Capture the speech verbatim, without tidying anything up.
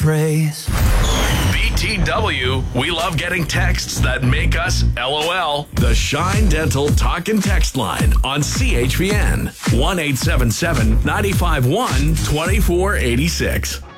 praise. B T W, we love getting texts that make us LOL. The Shine Dental Talk and Text line on C H V N. one eight seven seven, nine five one, two four eight six.